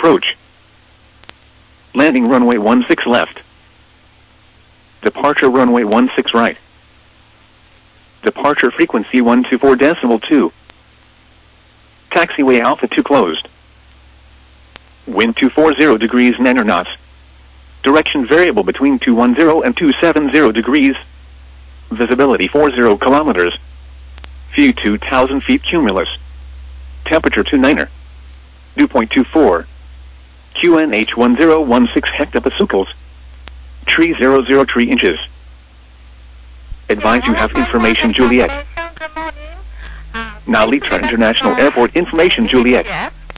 approach. Landing runway 16 left. Departure runway 16 right. Departure frequency 124.2. Taxiway Alpha 2 closed. Wind 240 degrees 9 knots. Direction variable between 210 and 270 degrees. Visibility 40 kilometers. View 2,000 feet cumulus. Temperature 29er. Dew point 24. QNH 1016 hectopascals. Tree 003 inches. Advise you have information Juliet. Now Litra International Airport information Juliet.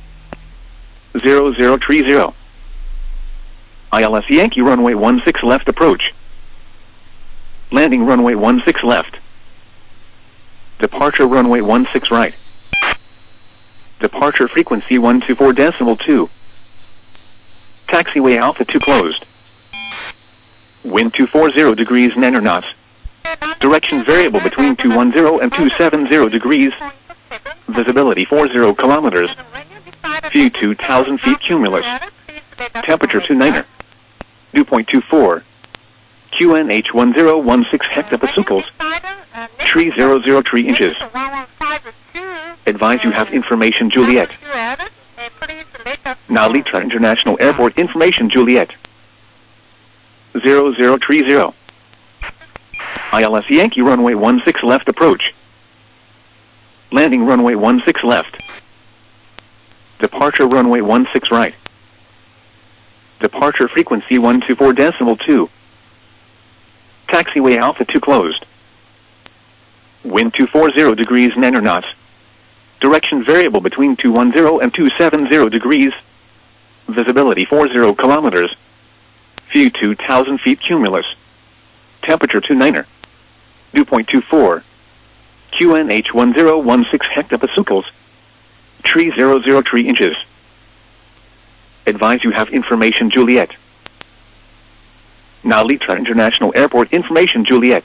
0030. ILS Yankee runway 16 left approach. Landing runway 16 left. Departure runway 16 right. Departure frequency 124.2. Taxiway Alpha 2 closed. Wind 240 degrees 9 knots. Direction variable between 210 and 270 degrees. Visibility 40 kilometers. View 2,000 feet cumulus. Temperature 29er. Dew point 24. QNH 1016 hectopascals. Tree 003 inches. Advise you have information Juliet. Now Litra International Airport information Juliet. 0030. ILS Yankee runway 16 left approach. Landing runway 16 left. Departure runway 16 right. Departure frequency 124.2. Taxiway Alpha 2 closed. Wind 240 degrees 9 knots. Direction variable between 210 and 270 degrees. Visibility 40 kilometers. View 2,000 feet cumulus. Temperature 29er. Dew point 24. QNH 1016 hectopascals. Tree 003 inches. Advise you have information Juliet. Now Litra International Airport information Juliet.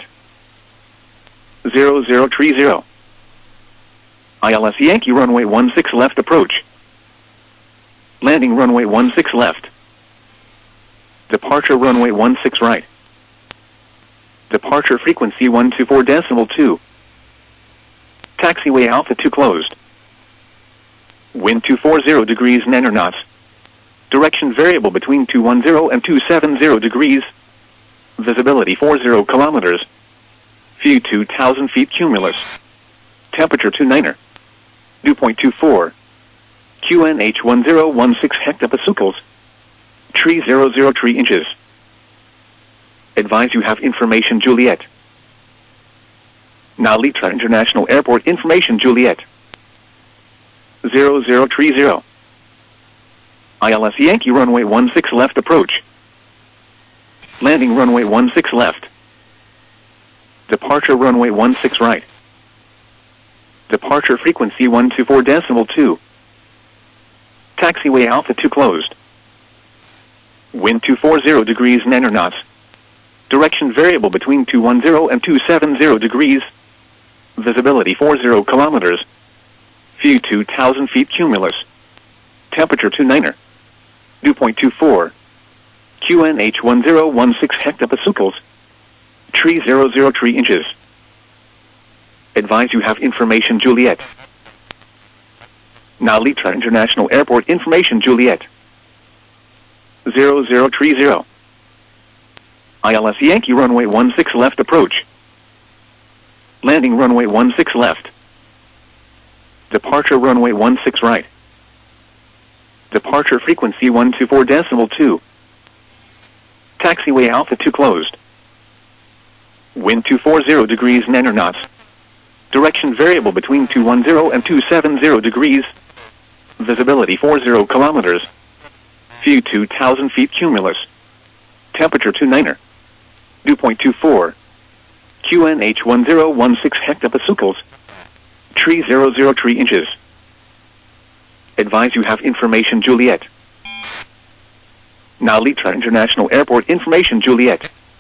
0030. ILS Yankee runway 16 left approach. Landing runway 16 left. Departure runway 16 right. Departure frequency 124.2. Taxiway Alpha 2 closed. Wind 240 degrees 9 knots. Direction variable between 210 and 270 degrees. Visibility 40 kilometers. View 2,000 feet cumulus. Temperature 29er. Dew point 24. QNH 1016 hectopascals. Tree 003 inches. Advise you have information Juliet. Now Litra International Airport information Juliet. 0030. ILS Yankee runway 16 left approach. Landing runway 16 left. Departure runway 16 right. Departure frequency 124.2. Taxiway Alpha 2 closed. Wind 240 degrees 9 knots. Direction variable between 210 and 270 degrees. Visibility 40 kilometers. View 2,000 feet cumulus. Temperature 29er. Dew point 24. QNH 1016 hectopascals. Tree 003 inches. Advise you have information Juliet. Now Litra International Airport information Juliet. 0030. ILS Yankee runway 16 left approach. Landing runway 16 left. Departure runway 16 right. Departure frequency 124.2. Taxiway Alpha 2 closed. Wind 240 degrees 9 knots. Direction variable between 210 and 270 degrees. Visibility 40 kilometers. View 2,000 feet cumulus. Temperature 29er. Dew point 24. QNH 1016 hectopascals. Tree 003 inches. Advise you have information Juliet. Now Litra International Airport information Juliet.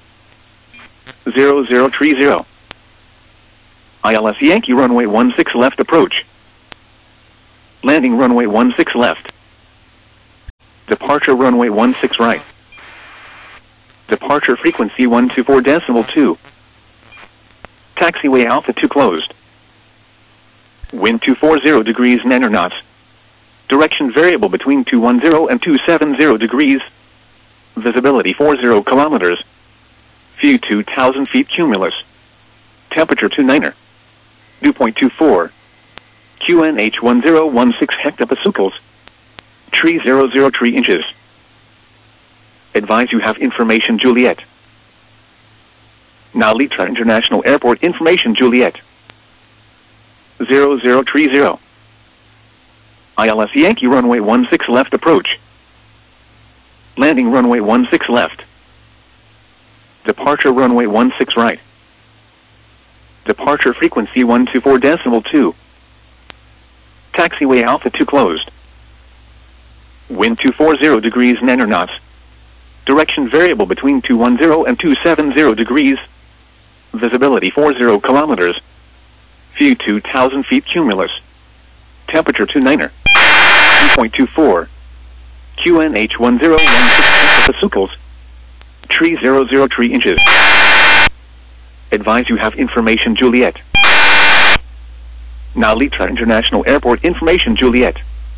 0030. ILS Yankee runway 16 left approach. Landing runway 16 left. Departure runway 16 right. Departure frequency 124.2. Taxiway Alpha 2 closed. Wind 240 degrees 9 knots. Direction variable between 210 and 270 degrees. Visibility 40 kilometers. View 2,000 feet cumulus. Temperature 29er. Dew point 24. QNH 1016 hectopascals. Tree 003 inches. Advise you have information Juliet. Now Litra International Airport information Juliet. 0030. ILS Yankee runway 16 left approach. Landing runway 16 left. Departure runway 16 right. Departure frequency 124.2. Taxiway Alpha 2 closed. Wind 240 degrees 9 knots. Direction variable between 210 and 270 degrees. Visibility 40 kilometers. View 2,000 feet cumulus. Temperature 29er. Dew point 24. QNH 1016 hectopascals. Tree 003 inches. Advise you have information Juliet. Now Litra International Airport information Juliet.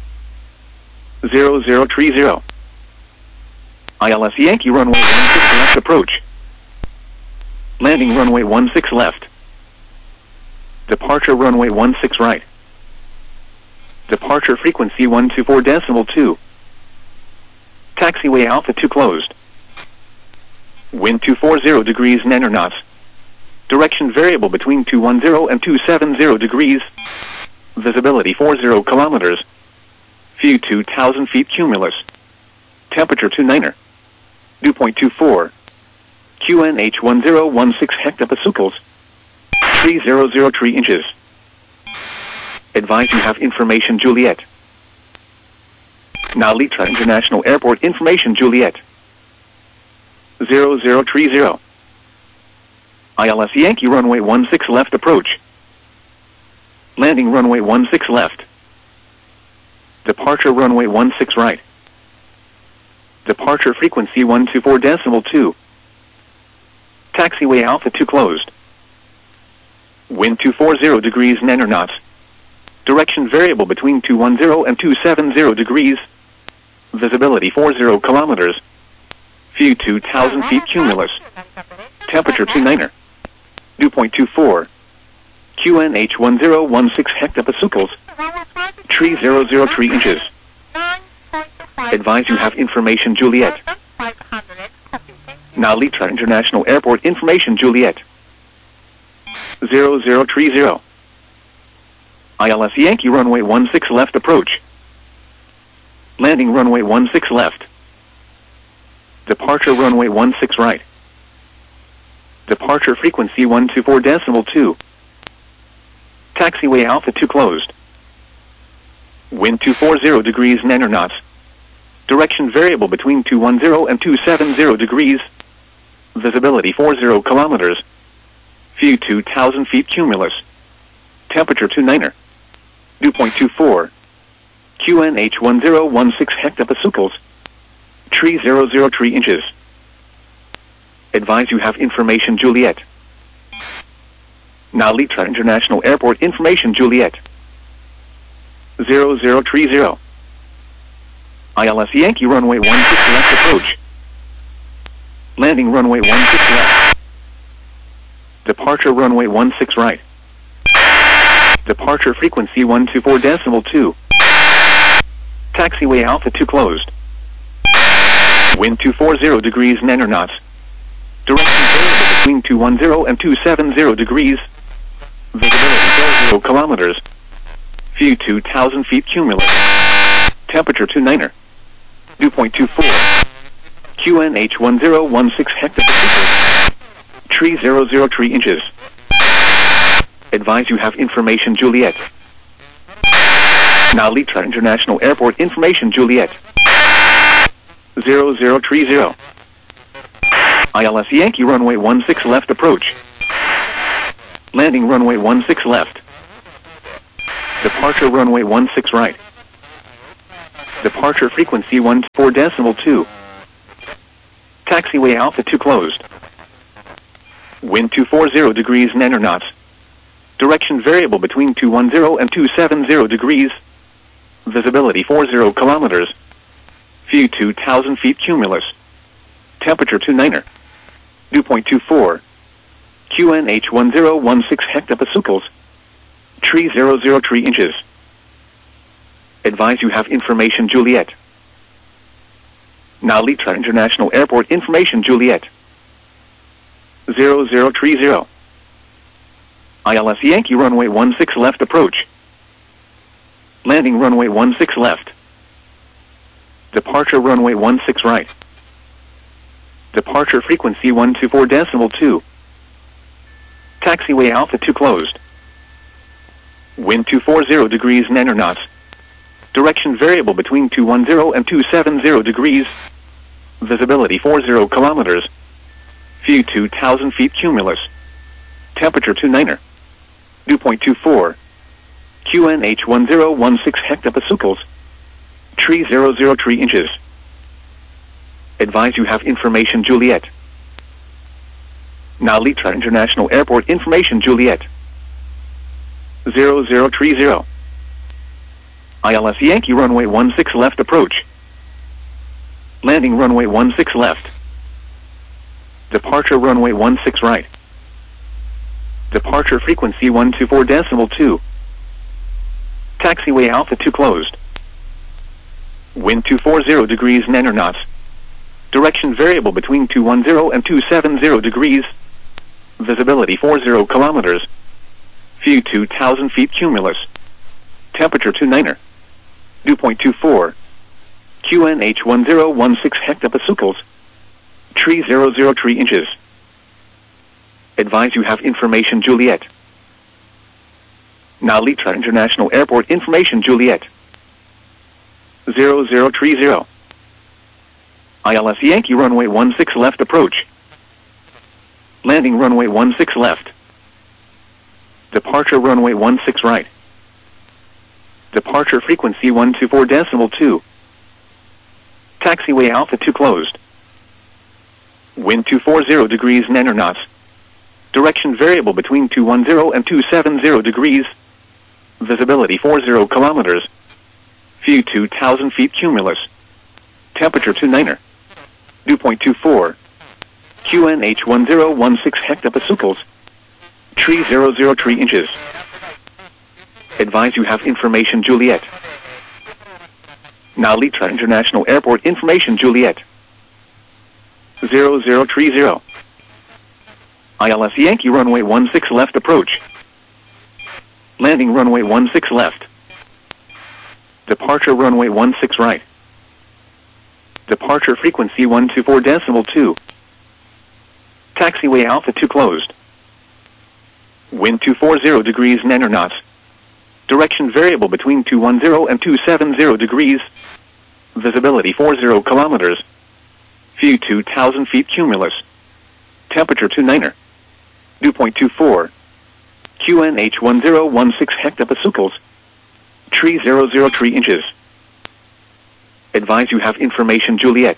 0030. ILS Yankee runway 16 left approach. Landing runway 16 left. Departure runway 16 right. Departure frequency 124.2. Taxiway Alpha 2 closed. Wind 240 degrees 9 knots. Direction variable between 210 and 270 degrees. Visibility 40 kilometers. View 2,000 feet cumulus. Temperature 29er. Dew point 24. QNH 1016 hectopascals. Tree 003 inches. Advise you have information Juliet. Now Litra International Airport information Juliet. 0030. ILS Yankee runway 16 left approach. Landing runway 16 left. Departure runway 16 right. Departure frequency 124.2. Taxiway Alpha 2 closed. Wind 240 degrees 9 knots. Direction variable between 210 and 270 degrees. Visibility 40 kilometers. View 2,000 feet cumulus. Temperature 29er. Dew point 24. QNH 1016 hectopascals. Tree 003 inches. Advise you have information Juliet. Now Litra International Airport information Juliet. 0030. ILS Yankee runway 16 left approach. Landing runway 16 left. Departure runway 16 right. Departure frequency 124.2. Taxiway Alpha 2 closed. Wind 240 degrees 9 knots. Direction variable between 210 and 270 degrees. Visibility 40 kilometers. View 2,000 feet cumulus. Temperature 29er. Dew point 24. QNH 1016 hectopascals. Tree 003 inches. Advise you have information Juliet. Now Litra International Airport information Juliet. 0030. ILS Yankee runway 16 left approach. Landing runway 16 left. Departure runway 16 right. Departure frequency 124.2. Taxiway Alpha 2 closed. Wind 240 degrees 9 knots. Direction variable between 210 and 270 degrees. Visibility 40 kilometers. View 2,000 feet cumulus. Temperature 29er. Dew point 24. QNH 1016 hectopascals. Tree 003 inches. Advise you have information Juliet. Now Litra International Airport information Juliet. 0030. ILS Yankee runway 16 left approach. Landing runway 16 left. Departure runway 16 right. Departure frequency 124.2. Taxiway Alpha 2 closed. Wind 240 degrees 9 knots. Direction variable between 210 and 270 degrees. Visibility 40 kilometers. View 2,000 feet cumulus. Temperature 29er. Dew point 24. QNH 1016 hectopascals. Tree 003 inches. Advise you have information Juliet. Now Litra International Airport information Juliet. 0030. ILS Yankee runway 16 left approach. Landing runway 16 left. Departure runway 16 right. Departure frequency 124.2. Taxiway Alpha 2 closed. Wind 240 degrees 9 knots. Direction variable between 210 and 270 degrees. Visibility 40 kilometers. View 2,000 feet cumulus. Temperature 29er. Dew point 24. QNH 1016 hectopascals. Tree 003 inches. Advise you have information Juliet. Now Litra International Airport information Juliet. 0030. ILS Yankee runway 16 left approach. Landing runway 16 left. Departure runway 16 right. Departure frequency 124.2. Taxiway Alpha 2 closed. Wind 240 degrees 9 knots. Direction variable between 210 and 270 degrees. Visibility 40 kilometers. View 2,000 feet cumulus. Temperature 29er. Dew point 24. QNH 1016 hectopascals. Tree 003 inches. Advise you have information Juliet. Now Litra International Airport information Juliet. 0030. ILS Yankee runway 16 left approach. Landing runway 16 left. Departure runway 16 right. Departure frequency 124.2. Taxiway Alpha 2 closed. Wind 240 degrees 9 knots. Direction variable between 210 and 270 degrees. Visibility 40 kilometers. View 2,000 feet cumulus. Temperature 29er. Dew point 24. QNH 1016 hectopascals. Tree 003 inches. Advise you have information Juliet. Now Litra International Airport information Juliet. 0030. ILS Yankee runway 16 left approach. Landing runway 16 left. Departure runway 16 right. Departure frequency 124.2. Taxiway Alpha 2 closed. Wind 240 degrees 9 knots. Direction variable between 210 and 270 degrees. Visibility 40 kilometers. View 2,000 feet cumulus. Temperature 29er. Dew point 24. QNH 1016 hectopascals. Tree 003 inches. Advise you have information Juliet.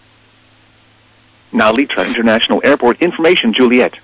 Now Litra International Airport information Juliet.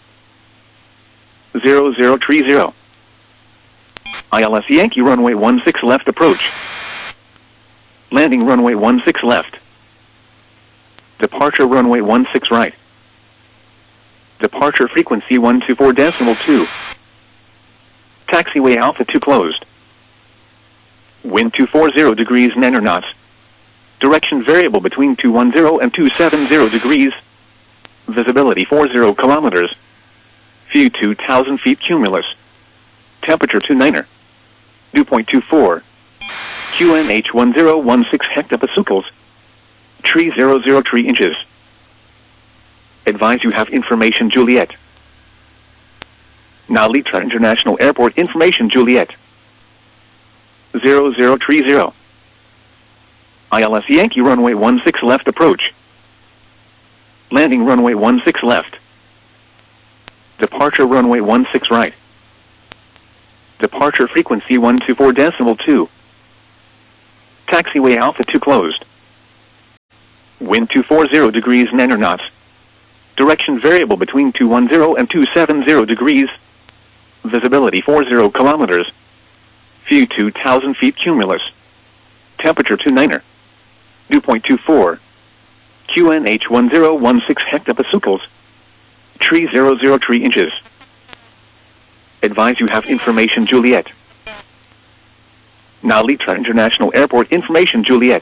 0030. ILS Yankee runway 16 left approach. Landing runway 16 left. Departure runway 16 right. Departure frequency 124.2. Taxiway Alpha 2 closed. Wind 240 degrees 9 knots. Direction variable between 210 and 270 degrees. Visibility 40 kilometers. View 2,000 feet cumulus. Temperature 29er. Dew point 24. QNH 1016 hectopascals. Tree 003 inches. Advise you have information Juliet. Now Litra International Airport information Juliet. 0030. ILS Yankee runway 16 left approach. Landing runway 16 left. Departure runway 16 right. Departure frequency 124.2. Taxiway Alpha 2 closed. Wind 240 degrees 9 knots. Direction variable between 210 and 270 degrees. Visibility 40 kilometers. View 2,000 feet cumulus. Temperature 29er. Dew point 24. QNH 1016 hectopascals. Tree 003 inches. Advise you have information Juliet. Now Litra International Airport information Juliet.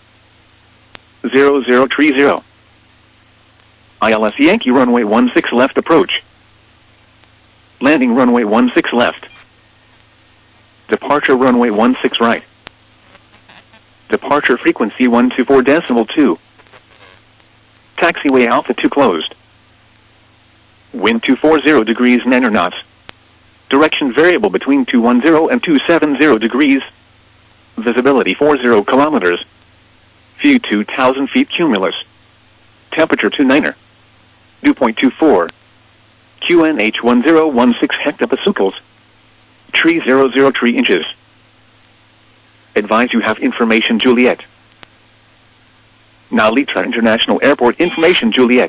0030. ILS Yankee runway 16 left approach. Landing runway 16 left. Departure runway 16 right. Departure frequency 124.2. Taxiway Alpha 2 closed. Wind 240 degrees 9 knots. Direction variable between 210 and 270 degrees. Visibility 40 kilometers. View 2,000 feet cumulus. Temperature 29er. Dew point 24. QNH 1016 hectopascals. Tree 003 inches. Advise you have information Juliet. Now Litra International Airport information Juliet.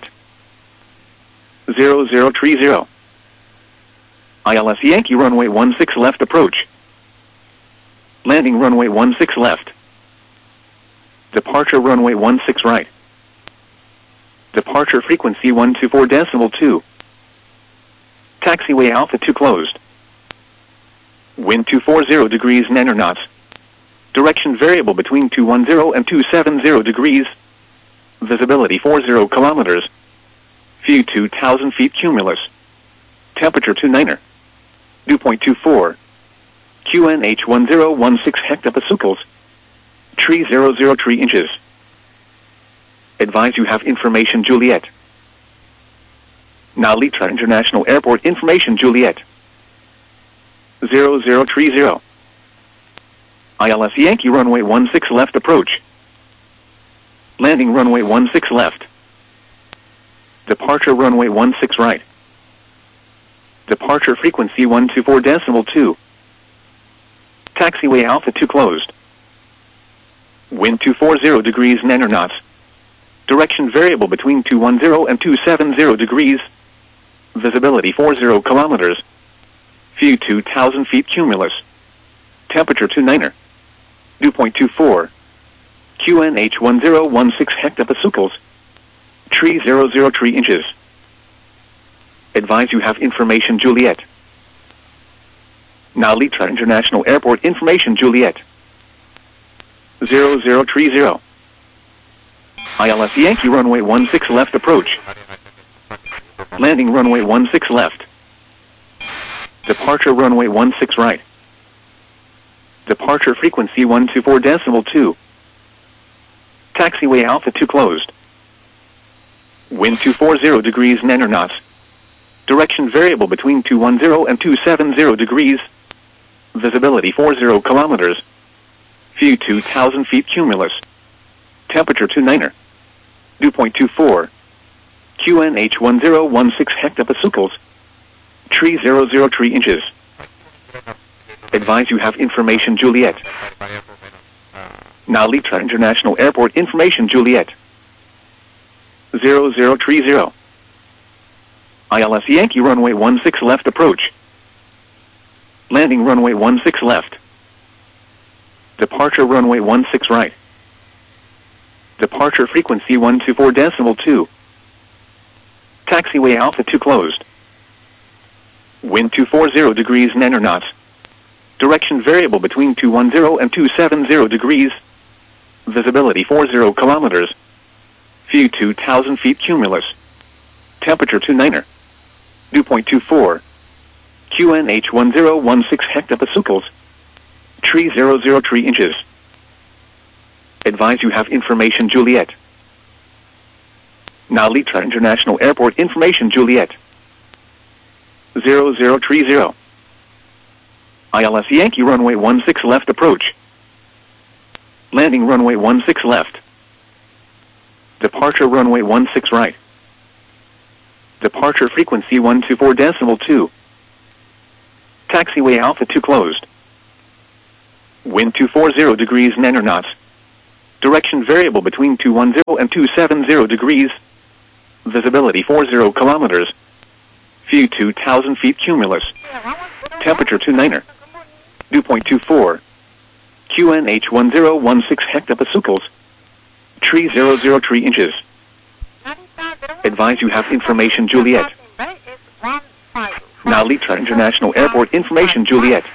0030. ILS Yankee runway 16 left approach. Landing runway 16 left. Departure runway 16 right. Departure frequency 124.2. Taxiway Alpha 2 closed. Wind 240 degrees 9 knots. Direction variable between 210 and 270 degrees. Visibility 40 kilometers. View 2,000 feet cumulus. Temperature 29er. Dew point 24. QNH 1016 hectopascals. Tree 003 inches. Advise you have information Juliet. Now Litra International Airport information Juliet. 0030. ILS Yankee runway 16 left approach. Landing runway 16 left. Departure runway 16 right. Departure frequency 124.2. Taxiway Alpha 2 closed. Wind 240 degrees 9 knots. Direction variable between 210 and 270 degrees. Visibility 40 kilometers. View 2,000 feet cumulus. Temperature 29er. Dew point 24. QNH 1016 hectopascals. Tree 003 inches. Advise you have information Juliet. Now Litra International Airport information Juliet. 0030. ILS Yankee runway 16 left approach. Landing runway 16 left. Departure runway 16 right. Departure frequency 124.2. Taxiway Alpha 2 closed. Wind 240 degrees 9 knots. Direction variable between 210 and 270 degrees. Visibility 40 kilometers. View 2,000 feet cumulus. Temperature 29er. Dew point 24. QNH 1016 hectopascals. Tree 003 inches. Advise you have information Juliet. Now Litra International Airport information Juliet. 0030. ILS Yankee runway 16 left approach. Landing runway 16 left. Departure runway 16 right. Departure frequency 124.2. Taxiway Alpha 2 closed. Wind 240 degrees 9 knots. Direction variable between 210 and 270 degrees. Visibility 40 kilometers. View 2,000 feet cumulus. Temperature 29er. Dew point 24. QNH 1016 hectopascals. Tree 003 inches. Advise you have information Juliet. Now Litra International Airport information Juliet. 0030. ILS Yankee runway 16 left approach. Landing runway 16 left. Departure runway 16 right. Departure frequency 124.2. Taxiway Alpha 2 closed. Wind 240 degrees 9 knots. Direction variable between 210 and 270 degrees. Visibility 40 kilometers. View 2,000 feet cumulus. Temperature 29er. Dew point 24. QNH 1016 hectopascals. Tree 003 inches. Advise you have information Juliet. Now Litra International Airport information Juliet.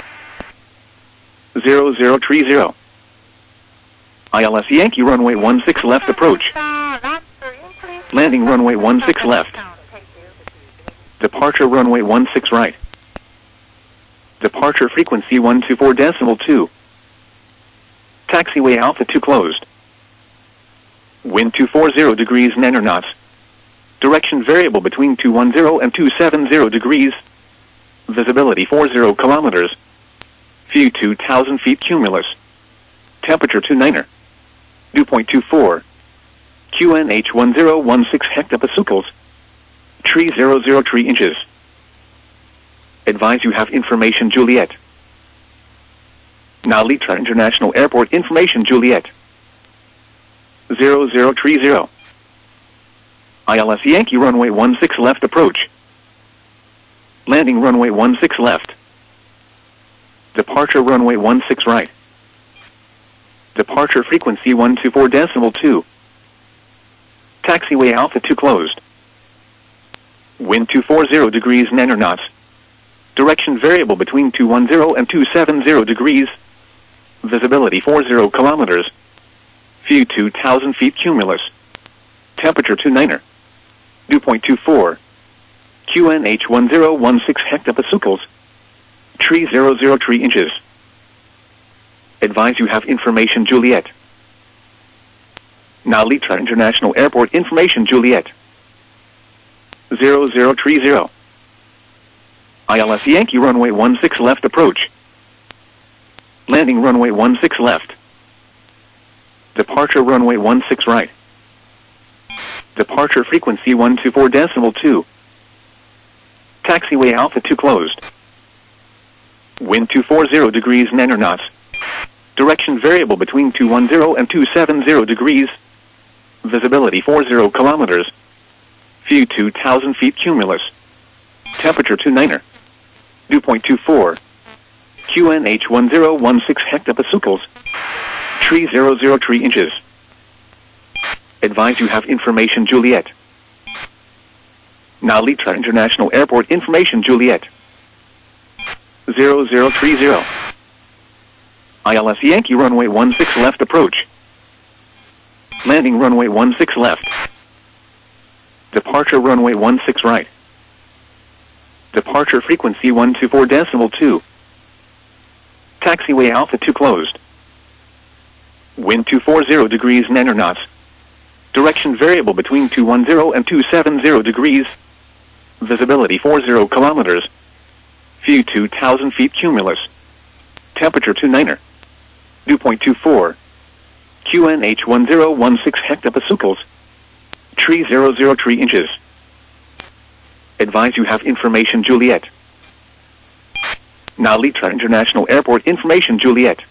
0030. ILS Yankee runway 16 left approach. Landing runway 16 left. Departure runway 16 right. Departure frequency 124.2. Taxiway Alpha 2 closed. Wind 240 degrees 9 knots. Direction variable between 210 and 270 degrees. Visibility 40 kilometers. View 2,000 feet cumulus. Temperature 29er. Dew point 24. QNH 1016 hectopascals. Tree 003 inches. Advise you have information Juliet. Now Litra International Airport information Juliet. 0030. ILS Yankee runway 16 left approach. Landing runway 16 left. Departure runway 16 right. Departure frequency 124.2. Taxiway Alpha 2 closed. Wind 240 degrees 9 knots. Direction variable between 210 and 270 degrees. Visibility 40 kilometers. View 2,000 feet cumulus. Temperature 29er. Dew point 24. QNH 1016 hectopascals. Tree 003 inches. Advise you have information Juliet. Now Litra International Airport information Juliet. 0030. ILS Yankee runway 16 left approach. Landing runway 16 left. Departure runway 16 right. Departure frequency 124.2. Taxiway Alpha 2 closed. Wind 240 degrees 9 knots. Direction variable between 210 and 270 degrees. Visibility 40 kilometers. View 2,000 feet cumulus. Temperature 29er. Dew point 24. QNH 1016 hectopascals. Tree 003 inches. Advise you have information Juliet. Now Litra International Airport information Juliet. 0030. ILS Yankee runway 16 left approach. Landing runway 16 left. Departure runway 16 right. Departure frequency 124.2. Taxiway Alpha 2 closed. Wind 240 degrees 9 knots. Direction variable between 210 and 270 degrees. Visibility 40 kilometers. View 2,000 feet cumulus. Temperature 29er. Dew point 24. QNH 1016 hectopascals. Tree 003 inches. Advise you have information Juliet. Now Litra International Airport information Juliet.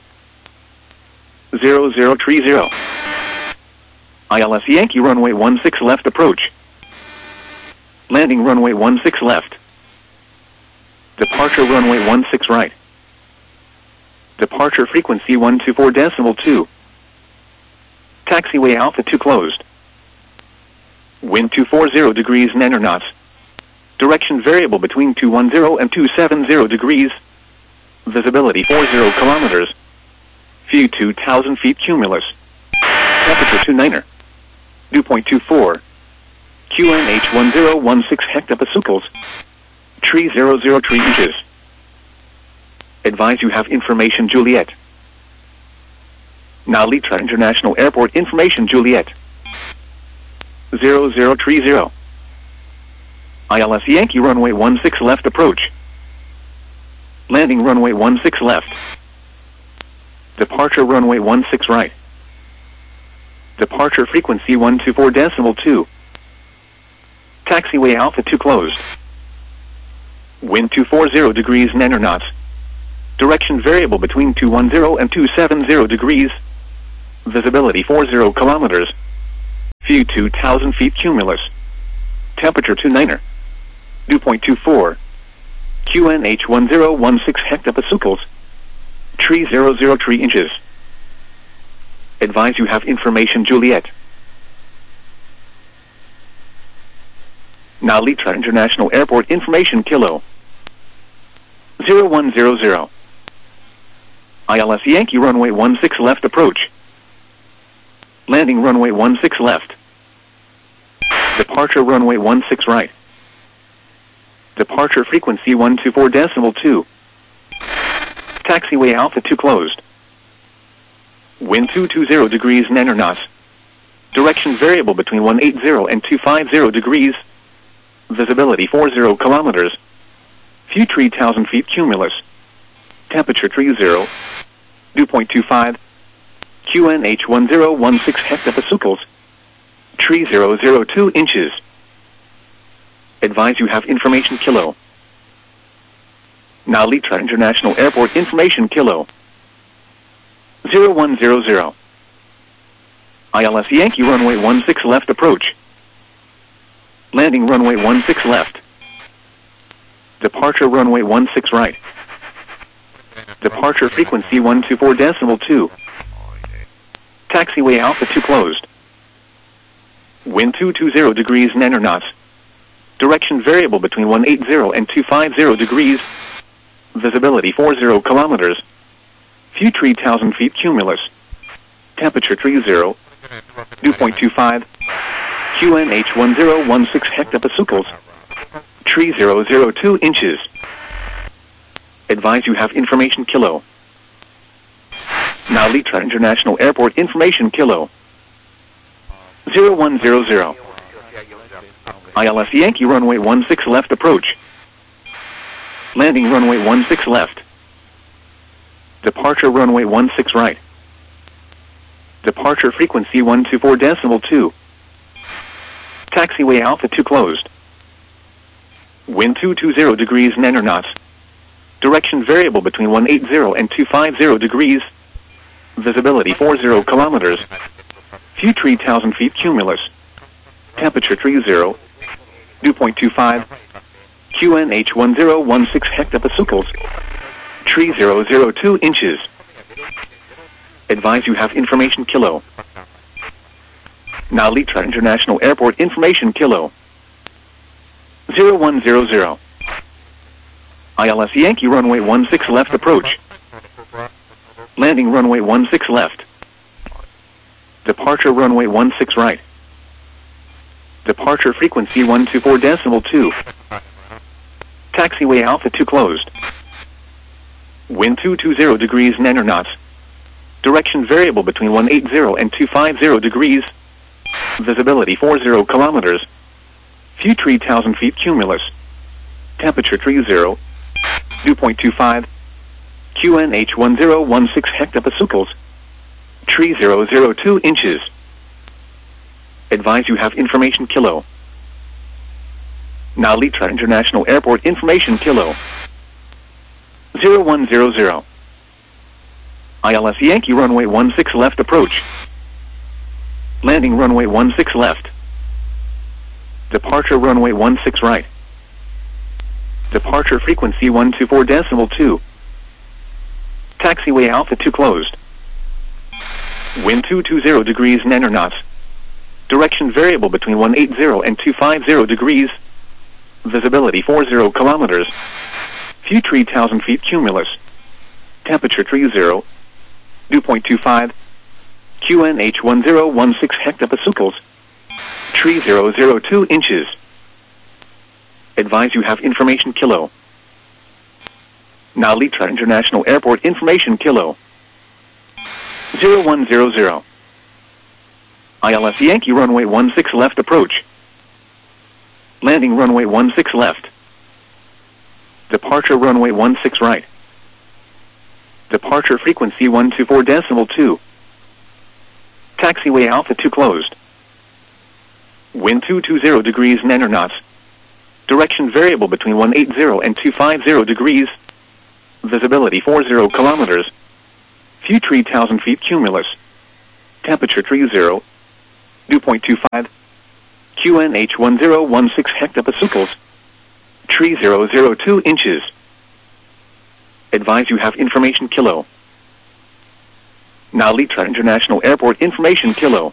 0030. ILS Yankee runway 16 left approach. Landing runway 16 left. Departure runway 16 right. Departure frequency 124.2. Taxiway Alpha 2 closed. Wind 240 degrees 9 knots. Direction variable between 210 and 270 degrees. Visibility 40 kilometers. View 2,000 feet cumulus. Temperature 29er. Dew point 24. QNH 1016 hectopascals. Tree 003 inches. Advise you have information Juliet. Now Litra International Airport information Juliet. 0030. ILS Yankee runway 16 left approach. Landing runway 16 left. Departure runway 16 right. Departure frequency 124.2. Taxiway Alpha 2 closed. Wind 240 degrees 9 knots. Direction variable between 210 and 270 degrees. Visibility 40 kilometers. View 2,000 feet cumulus. Temperature 29er. Dew point 24. QNH 1016 hectopascals. Tree 003 inches. Advise you have information Juliet. Nalitra International Airport information Kilo 0100. ILS Yankee runway 16 left approach. Landing runway 16 left. Departure runway 16 right. Departure frequency 124.2. Taxiway Alpha 2 closed. Wind 220 degrees 9 knots. Direction variable between 180 and 250 degrees. Visibility 40 kilometers. View 3,000 feet cumulus. Temperature 30. Dew point 25. QNH 1016 hectopascals. Tree 002 inches. Advise you have information Kilo. Nalitra International Airport information Kilo 0100. ILS Yankee runway 16 left approach. Landing runway 16 left. Departure runway 16 right. Departure frequency 124.2. Taxiway Alpha 2 closed. Wind 220 degrees 9 knots. Direction variable between 180 and 250 degrees. Visibility 40 kilometers. View 3,000 feet cumulus. Temperature 30. Dew point 25. QNH 1016 hectopascals. Tree 002 inches. Advise you have information Kilo. Nalitra International Airport information Kilo 0100. ILS Yankee runway 16 left approach. Landing runway 16 left. Departure runway 16 right. Departure frequency 124.2. Taxiway Alpha 2 closed. Wind 220 degrees 9 knots. Direction variable between 180 and 250 degrees. Visibility 40 kilometers. View 3,000 feet cumulus. Temperature 30. Dew point 25. QNH 1016 hectopascals. Tree 002 inches. Advise you have information Kilo. Nalitra International Airport information Kilo 0100. ILS Yankee runway 16 left approach. Landing runway 16 left. Departure runway 16 right. Departure frequency 124.2. Taxiway Alpha 2 closed. Wind 220 degrees 9 knots. Direction variable between 180 and 250 degrees. Visibility 40 kilometers. View 3,000 feet cumulus. Temperature 30. Dew point 25. QNH 1016 hectopascals. Tree 002 inches. Advise you have information Kilo. Nalitra International Airport information Kilo 0100. ILS Yankee runway 16 left approach. Landing runway 16 left. Departure runway 16 right. Departure frequency 124.2. Taxiway Alpha 2 closed. Wind 220 degrees 9 knots. Direction variable between 180 and 250 degrees. Visibility 40 kilometers. View 3,000 feet cumulus. Temperature 30. Dew point 25. QNH 1016 hectopascals. Tree 002 inches. Advise you have information Kilo. Nalitra International Airport information Kilo 0100. ILS Yankee runway 16 left approach. Landing runway 16 left. Departure runway 16 right. Departure frequency 124.2. Taxiway Alpha 2 closed. Wind 220 degrees 9 knots. Direction variable between 180 and 250 degrees. Visibility 40 kilometers. View 3,000 feet cumulus. Temperature 30. Dew point 25. QNH 1016 hectopascals. Tree 002 inches. Advise you have information kilo. Now Litra International Airport information kilo.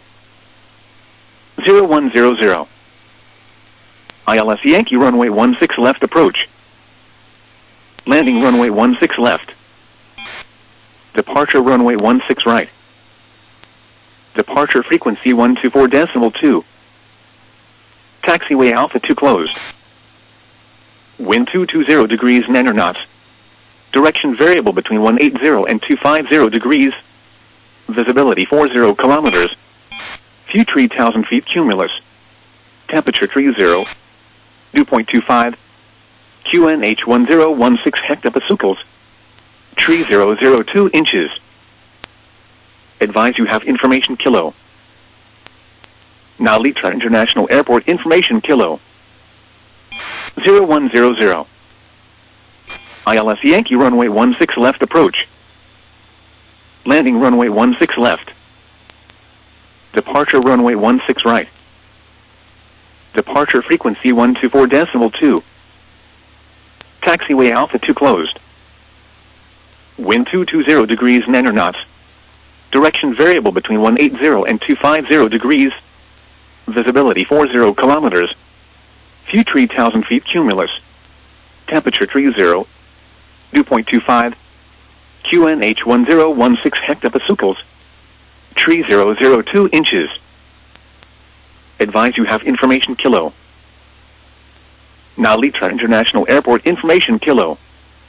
0100. ILS Yankee runway 16 left approach. Landing runway 16 left. Departure runway 16 right. Departure frequency 124.2. Taxiway Alpha 2 closed. Wind 220 degrees 9 knots. Direction variable between 180 and 250 degrees. Visibility 40 kilometers. View 3,000 feet cumulus. Temperature 30. Dew point 25. QNH 1016 hectopascals. Tree 002 inches. Advise you have information kilo. Now Litra International Airport information kilo. 0100. ILS Yankee runway 16 left approach. Landing runway 16 left. Departure runway 16 right. Departure frequency 124.2. Taxiway Alpha 2 closed. Wind 220 degrees 9 knots. Direction variable between 180 and 250 degrees. Visibility 40 kilometers. View 3,000 feet cumulus. Temperature 30. Dew point 25. QNH 1016 hectopascals. Tree 002 inches. Advise you have information kilo. Now Litra International Airport information kilo.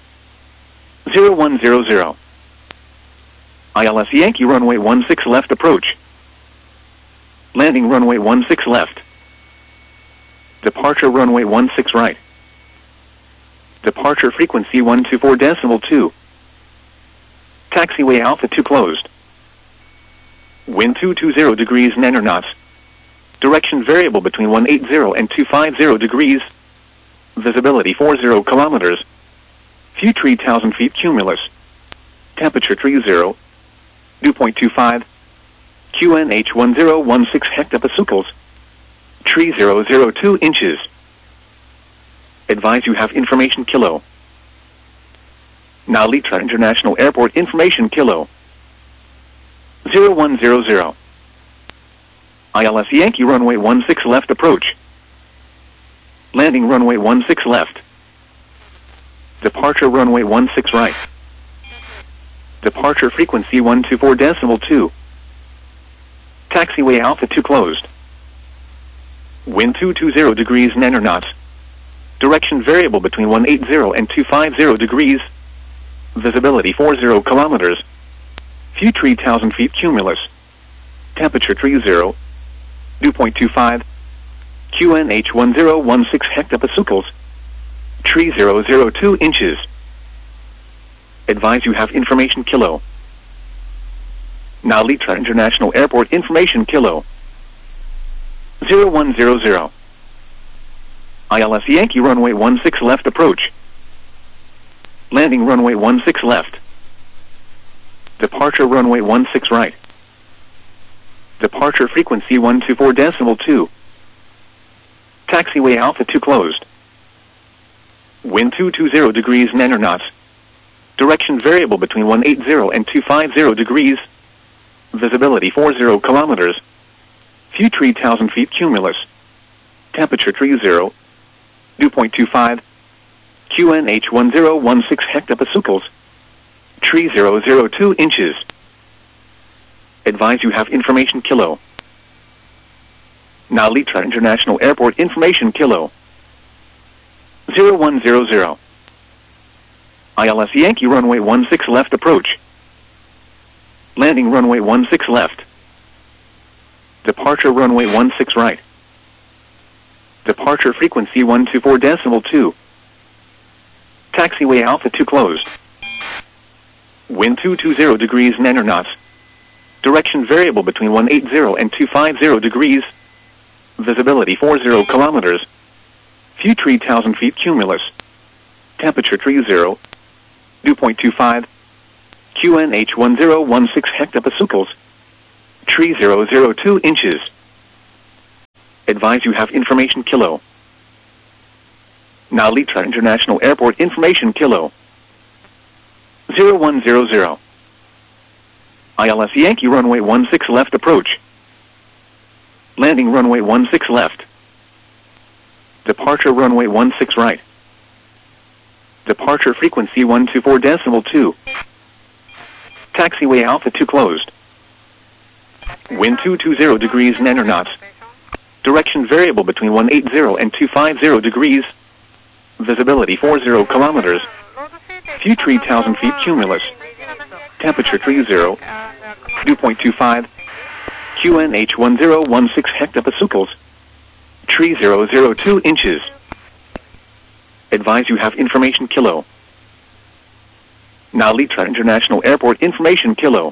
0100. ILS Yankee runway 16 left approach. Landing runway 16 left. Departure runway 16 right. Departure frequency 124.2. Taxiway Alpha 2 closed. Wind 220 degrees 9 knots. Direction variable between 180 and 250 degrees. Visibility 40 kilometers. View 3,000 feet cumulus. Temperature 30. Dew point 25. QNH 1016 hectopascals. Tree 002 inches. Advise you have information kilo. Now Litra International Airport information kilo. 0100. ILS Yankee runway 16 left approach. Landing runway 16 left. Departure runway 16 right. Departure frequency 124.2. Taxiway Alpha 2 closed. Wind 220 degrees 9 knots. Direction variable between 180 and 250 degrees. Visibility 40 kilometers. View 3,000 feet cumulus. Temperature 30. Dew point 25. QNH 1016 hectopascals. Tree 002 inches. Advise you have information kilo. Now Litra International Airport information kilo. 0100. ILS Yankee runway 16 left approach. Landing runway 16 left. Departure runway 16 right. Departure frequency 124.2. Taxiway Alpha 2 closed. Wind 220 degrees 9 knots. Direction variable between 180 and 250 degrees. Visibility 40 kilometers. View 3,000 feet cumulus. Temperature 30. Dew point 25. QNH 1016 hectopascals. Tree 002 inches. Advise you have information kilo. Now Litra International Airport information kilo. 0100. ILS Yankee runway 16 left approach. Landing runway 16 left. Departure runway 16 right. Departure frequency 124.2. Taxiway Alpha 2 closed. Wind 220 degrees 9 knots. Direction variable between 180 and 250 degrees. Visibility 40 kilometers. View 3,000 feet cumulus. Temperature 30. Dew point 25. QNH 1016 hectopascals. Tree 002 inches. Advise you have information kilo. Now Litra International Airport information kilo. 0100. ILS Yankee runway 16 left approach. Landing runway 16 left. Departure runway 16 right. Departure frequency 124.2. Taxiway Alpha 2 closed. Wind 220 degrees 9 knots. Direction variable between 180 and 250 degrees. Visibility 40 kilometers. View 3,000 feet cumulus. Temperature 30. Dew point 25. QNH 1016 hectopascals. Tree 002 inches. Advise you have information kilo. Now Litra International Airport information kilo.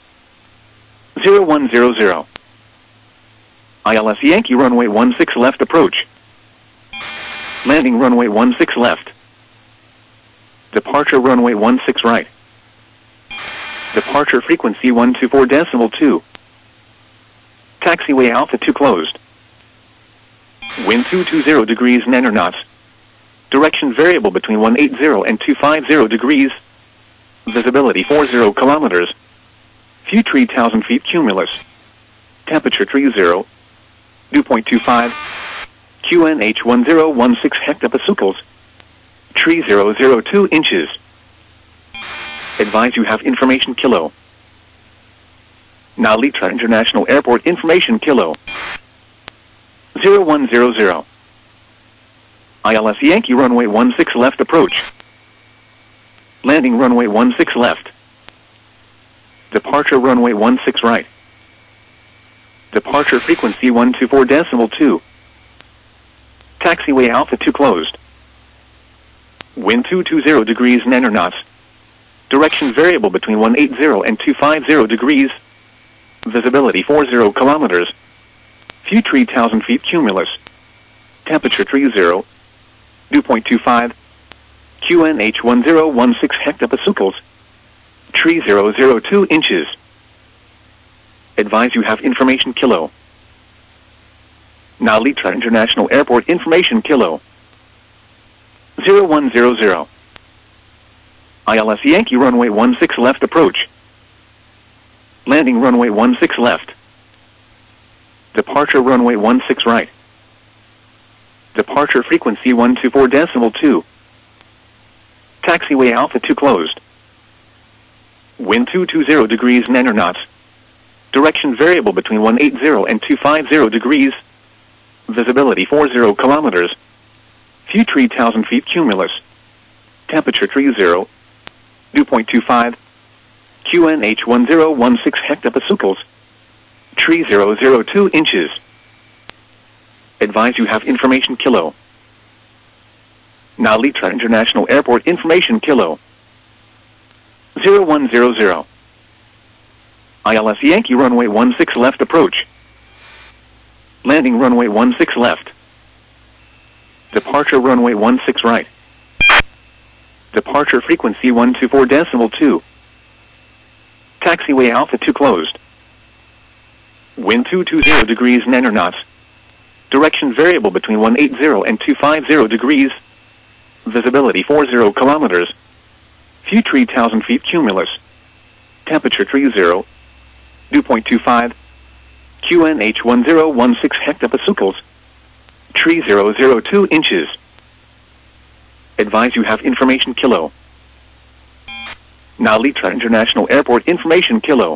0100. ILS Yankee runway 16 left approach. Landing runway 16 left. Departure runway 16 right. Departure frequency 124.2. Taxiway Alpha 2 closed. Wind 220 degrees 9 knots. Direction variable between 180 and 250 degrees. Visibility 40 kilometers. View 3,000 feet cumulus. Temperature 30. Dew point 25. QNH 1016 hectopascals. Tree 002 inches. Advise you have information kilo. Now Litra International Airport information kilo. 0100. ILS Yankee runway 16 left approach. Landing runway 16 left. Departure runway 16 right. Departure frequency 124.2. Taxiway Alpha 2 closed. Wind 220 degrees 9 knots. Direction variable between 180 and 250 degrees. Visibility 40 kilometers. View 3,000 feet cumulus. Temperature 30. Dew point 25. QNH 1016 hectopascals. Tree 002 inches. Advise you have information kilo. Now Litra International Airport information kilo. 0100. ILS Yankee runway 16 left approach. Landing runway 16 left. Departure runway 16 right. Departure frequency 124.2. Taxiway Alpha 2 closed. Wind 220 degrees 9 knots. Direction variable between 180 and 250 degrees. Visibility 40 kilometers. View 3,000 feet cumulus. Temperature 30. Dew point 25. QNH 1016 hectopascals. Tree 002 inches. Advise you have information kilo. Now Litra International Airport information kilo. 0100. ILS Yankee runway 16 left approach. Landing runway 16 left. Departure runway 16 right. Departure frequency 124.2. Taxiway Alpha 2 closed. Wind 220 degrees 9 knots. Direction variable between 180 and 250 degrees. Visibility 40 kilometers. View 3,000 feet cumulus. Temperature 30. Dew point 25. QNH 1016 hectopascals. Tree 002 inches. Advise you have information kilo. Now Litra International Airport information kilo.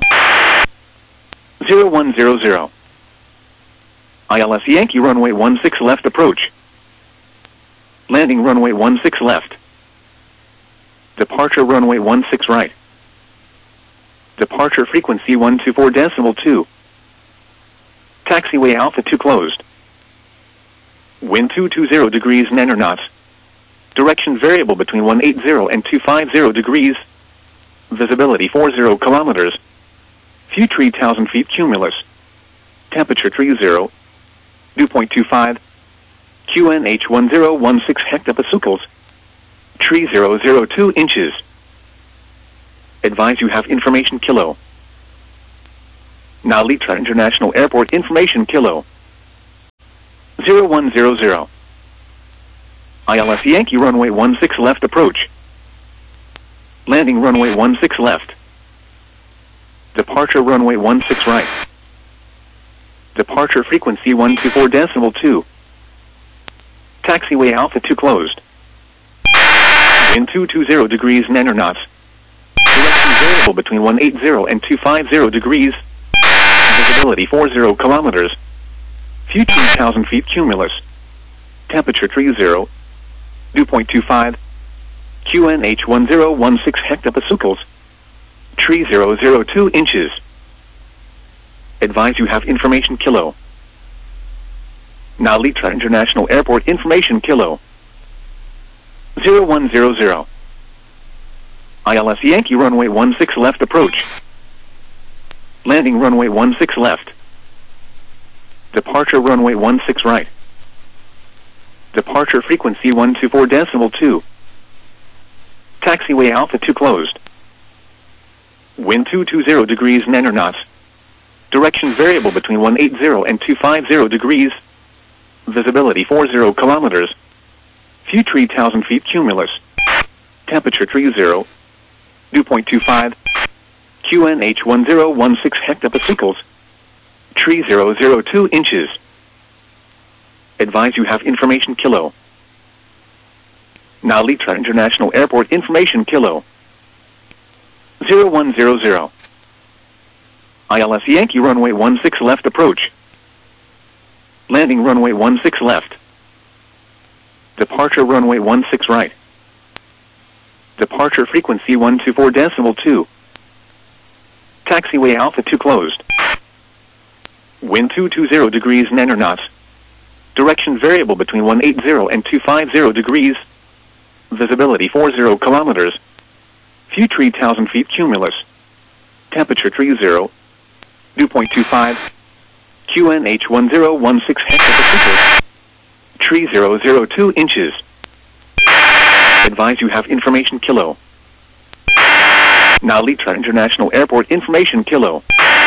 0100. ILS Yankee runway 16 left approach. Landing runway 16 left. Departure runway 16 right. Departure frequency 124.2. Taxiway Alpha 2 closed. Wind 220 degrees 9 knots. Direction variable between 180 and 250 degrees. Visibility 40 kilometers. View 3,000 feet cumulus. Temperature 30. Dew point 25. QNH 1016 hectopascals. Tree 002 inches. Advise you have information kilo. Now Litra International Airport information Kilo 0100. ILS Yankee runway 16 left approach. Landing runway 16 left. Departure runway 16 right. Departure frequency 124.2. Taxiway Alpha 2 closed. Wind 220 degrees 9 knots. Direction variable between 180 and 250 degrees. Visibility 40 kilometers. View 3,000 feet cumulus. Temperature 30. Dew point 25. QNH 1016 hectopascals. 3002 inches. Advise you have information Kilo. Now Litra International Airport information Kilo 0100. ILS Yankee runway 16 left approach. Landing runway 16 left. Departure runway 16 right. Departure frequency 124.2. Taxiway Alpha 2 closed. Wind 220 degrees 9 knots. Direction variable between 180 and 250 degrees. Visibility 40 kilometers. View 3,000 feet cumulus. Temperature 30. Dew point 25. QNH 1016 hectopascals. 3002 inches. Advise you have information Kilo. Now Litra International Airport information Kilo 0100. ILS Yankee runway 16 left approach. Landing runway 16 left. Departure runway 16 right. Departure frequency 124.2. Taxiway Alpha 2 closed. Wind 220 degrees 9 knots. Direction variable between 180 and 250 degrees. Visibility 40 kilometers. View 3,000 feet cumulus. Temperature 30. Dew point 25. QNH 1016 hectopascals. 3002 inches. Advise you have information Kilo. Now Litra International Airport information Kilo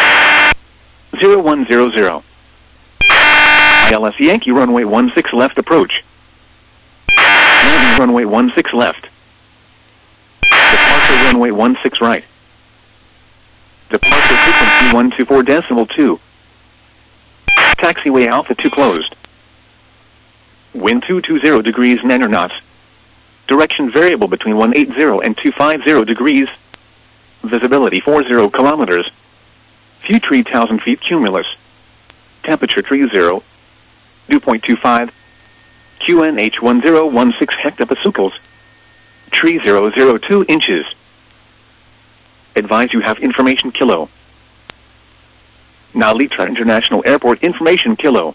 0100. ILS Yankee runway 16 left approach. Landing runway 16 left. Departure runway 16 right. Departure frequency 124.2. Taxiway Alpha 2 closed. Wind 220 degrees 9 knots. Direction variable between 180 and 250 degrees. Visibility 40 kilometers. View 3,000 feet cumulus. Temperature 30. Dew point 25. QNH 1016 hectopascals. 3002 inches. Advise you have information Kilo. Now Litra International Airport information Kilo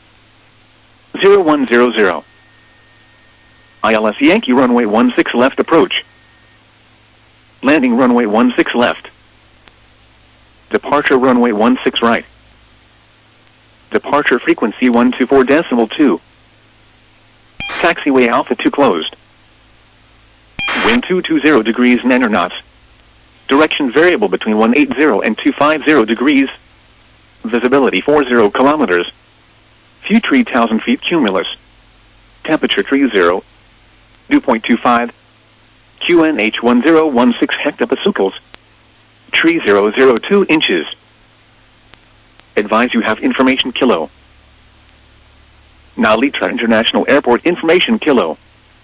0100. ILS Yankee runway 16 left approach. Landing runway 16 left. Departure runway 16 right. Departure frequency 124.2. Taxiway Alpha 2 closed. Wind 220 degrees 9 knots. Direction variable between 180 and 250 degrees. Visibility 40 kilometers. View 3,000 feet cumulus. Temperature 30. Dew point 25. QNH 1016 hectopascals. 3002 inches. Advise you have information Kilo. Now Litra International Airport information Kilo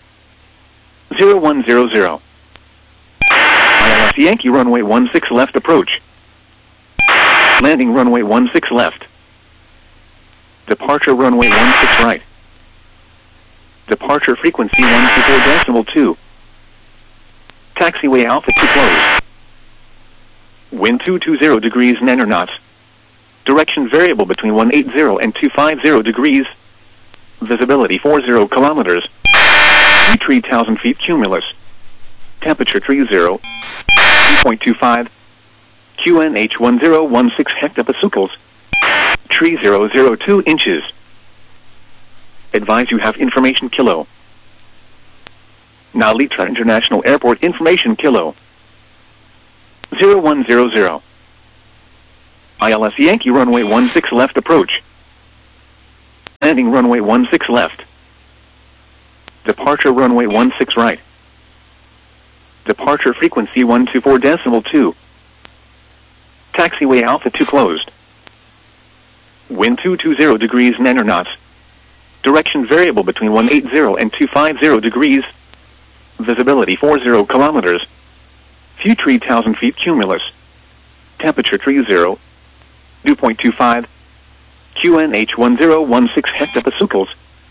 0100. ILS Yankee runway 16 left approach. Landing runway 16 left. Departure runway 16 right. Departure frequency 124.2. Taxiway Alpha 2 closed. Wind 220 degrees 9 knots. Direction variable between 180 and 250 degrees. Visibility 40 kilometers. View 3,000 feet cumulus. Temperature 30. Dew point 25. QNH 1016 hectopascals. 3002 inches. Advise you have information Kilo. Now Litra International Airport information Kilo 0100. ILS Yankee runway 16 left approach. Landing runway 16 left. Departure runway 16 right. Departure frequency 124.2. Taxiway Alpha 2 closed. Wind 220 degrees 9 knots. Direction variable between 180 and 250 degrees. Visibility 40 kilometers. View 3,000 feet cumulus. Temperature 30. Dew point 25. QNH 1016 hectopascals.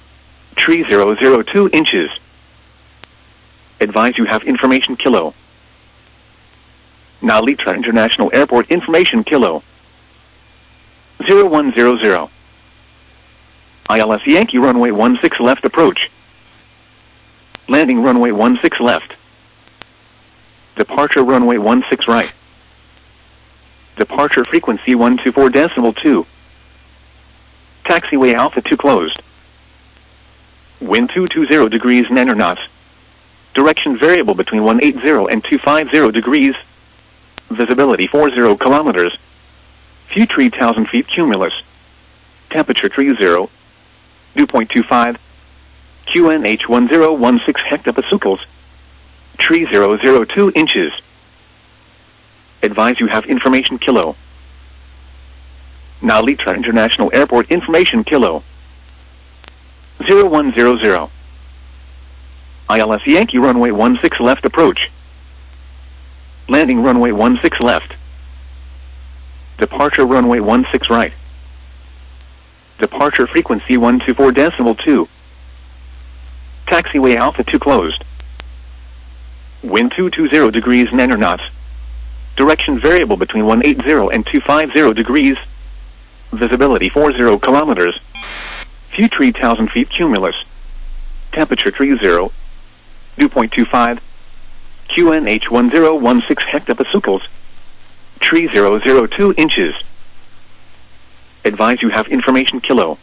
3002 inches. Advise you have information kilo. Now Litra International Airport information kilo. 0100. ILS Yankee runway 16 left approach. Landing runway 16 left. Departure runway 16 right. Departure frequency 124.2. Taxiway Alpha 2 closed. Wind 220 degrees 9 knots. Direction variable between 180 and 250 degrees. Visibility 40 kilometers. View 3,000 feet cumulus. Temperature 30. Dew point 25. QNH 1016 hectopascals. 3002 inches. Advise you have information kilo. Now Litra International Airport information kilo. 0100. ILS Yankee runway 16 left approach. Landing runway 16 left. Departure runway 16 right. Departure frequency 124.2. Taxiway Alpha 2 closed. Wind 220 degrees 9 knots. Direction variable between 180 and 250 degrees. Visibility 40 kilometers. View 3,000 feet cumulus. Temperature 30. Dew point 25. QNH 1016 hectopascals. 3002 inches. Advise you have information kilo.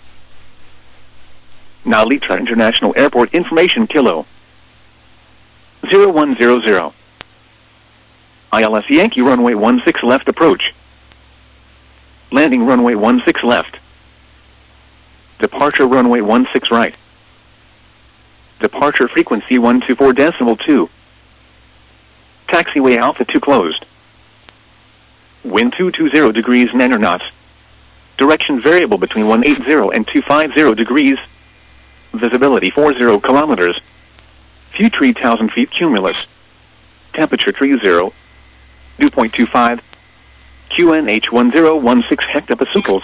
Now Litra International Airport information kilo. 0100. ILS Yankee runway 16 left approach. Landing runway 16 left. Departure runway 16 right. Departure frequency 124.2. Taxiway Alpha 2 closed. Wind 220 degrees 9 knots. Direction variable between 180 and 250 degrees. Visibility 40 kilometers. View 3,000 feet cumulus. Temperature 30. Dew point 25. QNH 1016 hectopascals.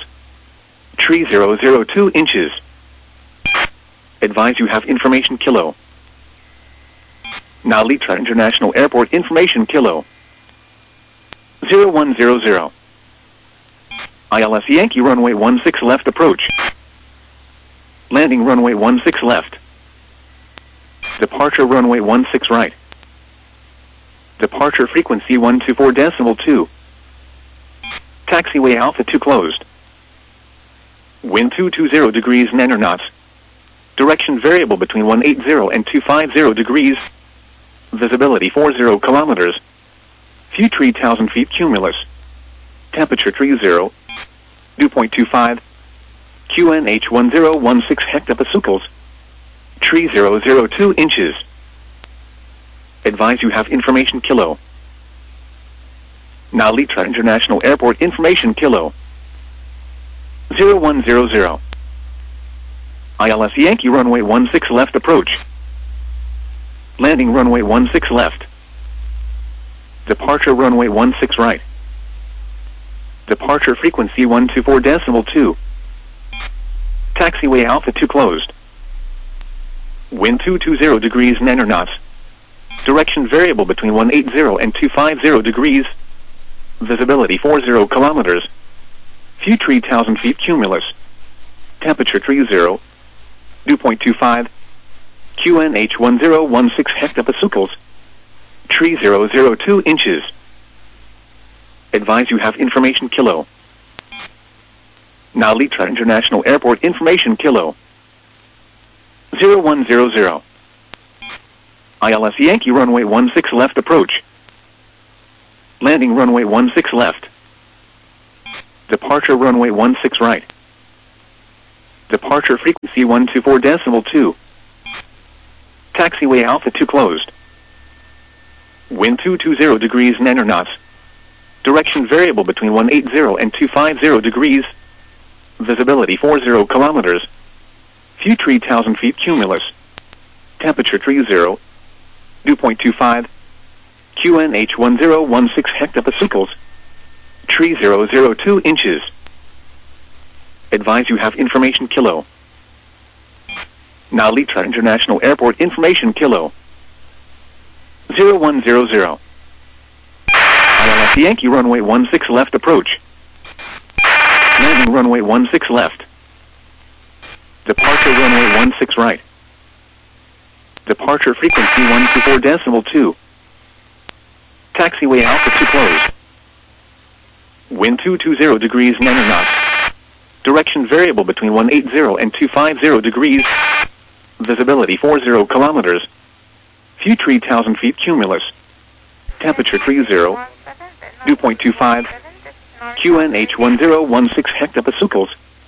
3002 inches. Advise you have information kilo. Now Litra International Airport information kilo. 0100. ILS Yankee runway 16 left approach. Landing runway 16 left. Departure runway 16 right. Departure frequency 124.2. Taxiway Alpha 2 closed. Wind 220 degrees 9 knots. Direction variable between 180 and 250 degrees. Visibility 40 kilometers. View 3,000 feet cumulus. Temperature 30. Dew point 25. QNH 1016 hectopascals. 3002 inches. Advise you have information kilo. Now Litra International Airport information kilo. 0100. ILS Yankee runway 16 left approach. Landing runway 16 left. Departure runway 16 right. Departure frequency 124.2. Taxiway Alpha 2 closed. Wind 220 degrees 9 knots. Direction variable between 180 and 250 degrees. Visibility 40 kilometers. View 3,000 feet cumulus. Temperature 30. Dew point 25. QNH 1016 hectopascals. 3002 inches. Advise you have information kilo. Now Litra International Airport information kilo. 0100. ILS Yankee runway 16 left approach. Landing runway 16 left. Departure runway 16 right. Departure frequency 124.2. Taxiway Alpha 2 closed. Wind 220 degrees 9 knots. Direction variable between 180 and 250 degrees. Visibility 40 kilometers. View 3,000 feet cumulus. Temperature 30. Dew point 25. QNH 1016 hectopascals. 3002 inches. Advise you have information kilo. Nalita International Airport information kilo. 0100. ILS Yankee runway 16 left approach. Landing runway 16 left. Departure runway 16 right. Departure frequency 124.2. Taxiway Alpha 2 closed. Wind 220 degrees 9 knots. Direction variable between 180 and 250 degrees. Visibility 40 kilometers. View 3,000 feet cumulus. Temperature 30. Dew point 25. QNH 1016 hectopascals.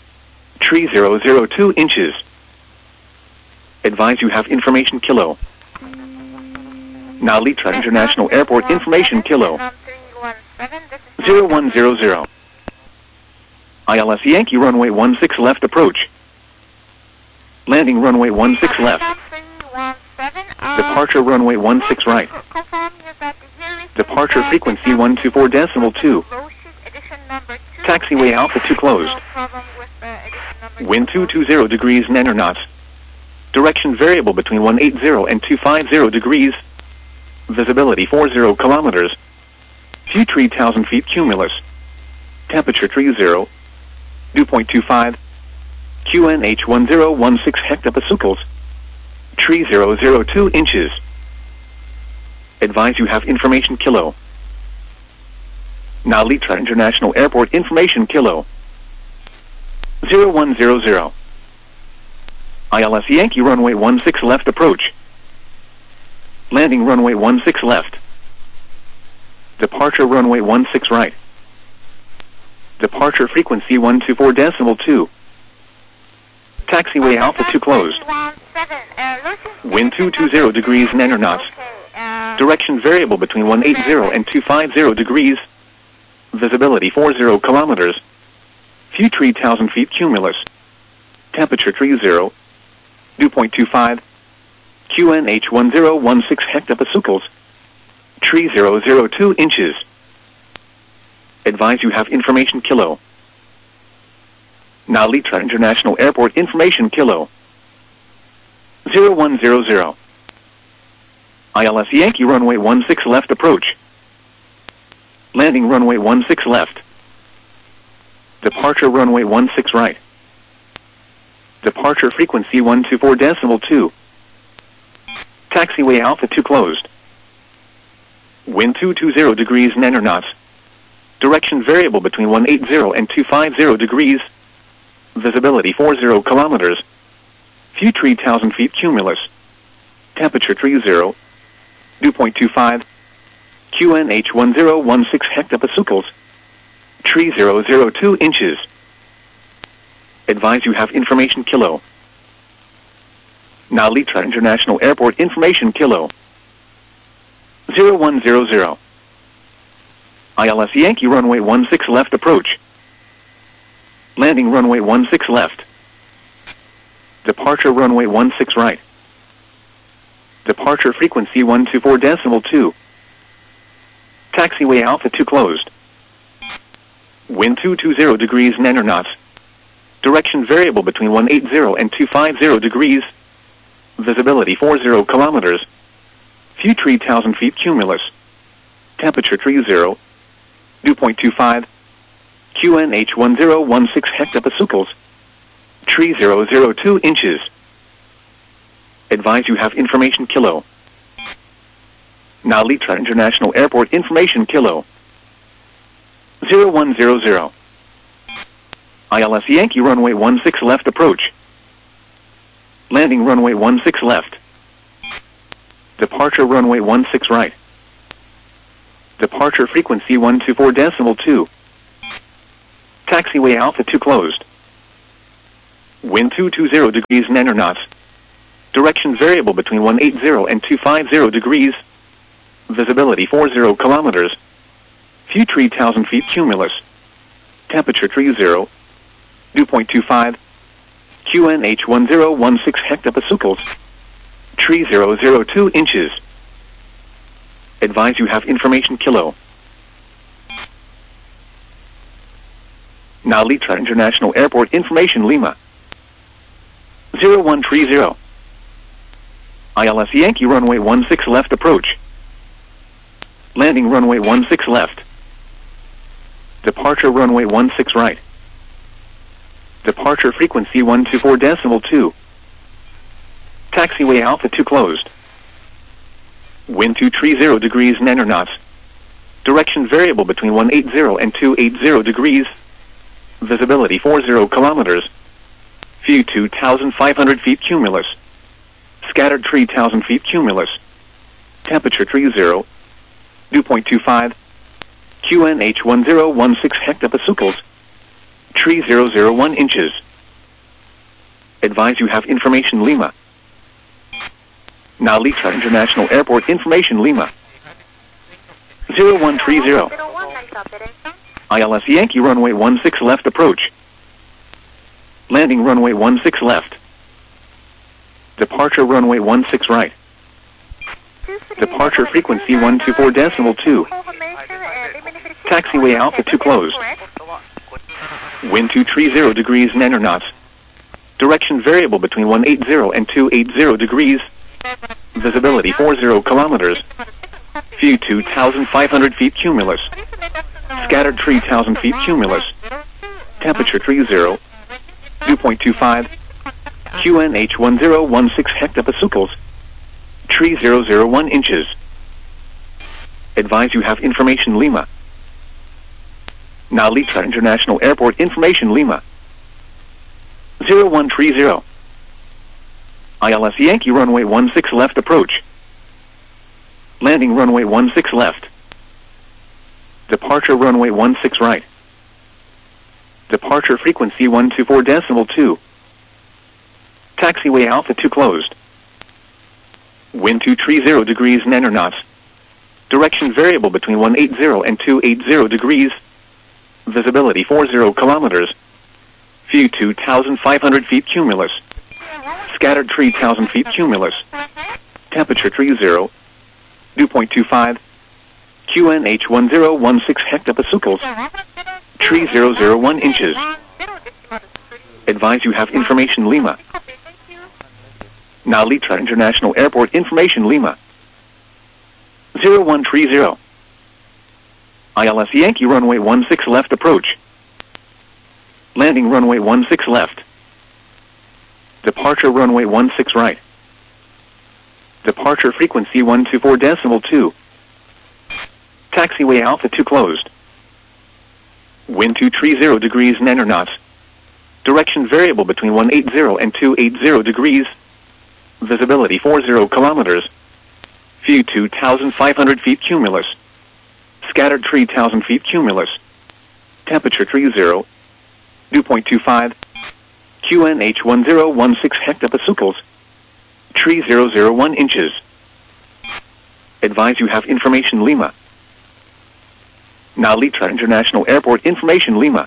3002 inches. Advise you have information kilo. Nalita International Airport information kilo. 0100. ILS Yankee runway 16 left approach. Landing runway 16 left. Departure runway 16 right. Departure frequency 124.2. Taxiway Alpha 2 closed. Wind 220 degrees 9 knots. Direction variable between 180 and 250 degrees. Visibility 40 kilometers. View 3,000 feet cumulus. Temperature 30. Dew point 25. QNH 1016 hectopascals. 3002 inches. Advise you have information kilo. Nalita International Airport information kilo. 0100. ILS Yankee runway 16 left approach. Landing runway 16 left. Departure runway 16 right. Departure frequency 124.2. Taxiway Alpha 2 closed. Wind 220 degrees 9 knots. Direction variable between 180 and 250 degrees. Visibility 40 kilometers. View 3,000 feet cumulus. Temperature 30. Dew point 25. QNH 1016 hectopascals. 3002 inches. Advise you have information kilo. Nalita International Airport information kilo. 0100. ILS Yankee runway 16 left approach. Landing runway 16 left. Departure runway 16 right. Departure frequency 124.2. Taxiway Alpha 2 closed. Wind 220 degrees 9 knots. Direction variable between 180 and 250 degrees. Visibility 40 kilometers. View 3,000 feet cumulus. Temperature 30. Dew point 25. QNH 1016 hectopascals. 3002 inches. Advise you have information kilo. Nalita International Airport information kilo. 0100. ILS Yankee runway 16 left approach. Landing runway 16 left. Departure runway 16 right. Departure frequency 124.2. Taxiway Alpha 2 closed. Wind 220 degrees 9 knots. Direction variable between 180 and 250 degrees. Visibility 40 kilometers. View 3,000 feet cumulus. Temperature 30. Dew point 25. QNH 1016 hectopascals. 3002 inches. Advise you have information kilo. Nalita International Airport information kilo. 0100. ILS Yankee runway 16 left approach. Landing runway 16 left. Departure runway 16 right. Departure frequency 124.2. Taxiway Alpha 2 closed. Wind 220 degrees 9 knots. Direction variable between 180 and 250 degrees. Visibility 40 kilometers. View 3,000 feet cumulus. Temperature 30. Dew point 25. QNH 1016 hectopascals. 3002 inches. Advise you have information kilo. Now Litra International Airport information Lima. 0130. ILS Yankee runway 16 left approach. Landing runway 16 left. Departure runway 16 right. Departure frequency 124.2. Taxiway Alpha 2 closed. Wind 230 degrees 9 knots. Direction variable between 180 and 280 degrees. Visibility 40 kilometers. View 2,500 feet cumulus. Scattered 3,000 feet cumulus. Temperature 30. Dew point 25. QNH 1016 hectopascals. 3001 inches. Advise you have information Lima. Now Litra International Airport information Lima. 0130. ILS Yankee runway 16 left approach. Landing runway 16 left. Departure runway 16 right. Departure frequency 124.2. Taxiway Alpha 2 closed. Wind 230 degrees 9 knots. Direction variable between 180 and 280 degrees. Visibility 40 kilometers. View 2,500 feet cumulus. Scattered 3,000 feet cumulus. Temperature 30. Dew point 25. QNH 1016 hectopascals. 3001 inches. Advise you have information Lima. Now Litra International Airport information Lima. 0130. ILS Yankee runway 16 left approach. Landing runway 16 left. Departure runway 16 right. Departure frequency 124.2. Taxiway Alpha 2 closed. Wind 230 degrees 9 knots. Direction variable between 180 and 280 degrees. Visibility 40 kilometers. View 2,500 feet cumulus. Scattered 3,000 feet cumulus. Temperature 30. Dew point 25. QNH 1016 hectopascals. 3001 inches. Advise you have information Lima. Now Litra International Airport information Lima. 0130. ILS Yankee runway 16 left approach. Landing runway 16 left. Departure runway 16 right. Departure frequency 124.2. Taxiway Alpha 2 closed. Wind 230 degrees 9 knots. Direction variable between 180 and 280 degrees. Visibility 40 kilometers. View 2,500 feet cumulus. Scattered 3,000 feet cumulus. Temperature 30. Dew point 25. QNH 1016 hectopascals. 3001 inches. Advise you have information Lima. Now Litra International Airport information Lima.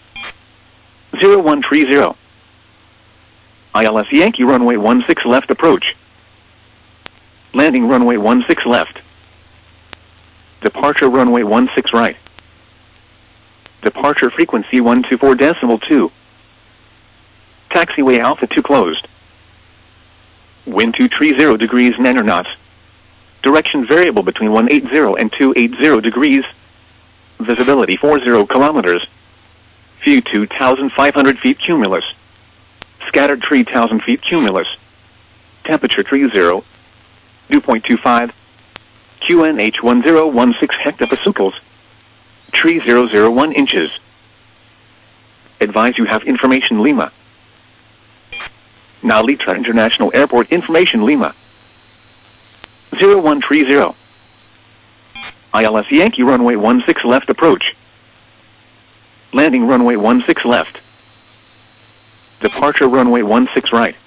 0130. ILS Yankee runway 16 left approach. Landing runway 16 left. Departure runway 16 right. Departure frequency 124.2. Taxiway Alpha 2 closed. Wind 230 degrees 9 knots. Direction variable between 180 and 280 degrees. Visibility 40 kilometers. View 2,500 feet cumulus. Scattered 3,000 feet cumulus. Temperature 30. Dew point 25. QNH 1016 hectopascals. 3001 inches. Advise you have information Lima. Now Litra International Airport information Lima. 0130. ILS Yankee runway 16 left approach. Landing runway 16 left. Departure runway 16 right.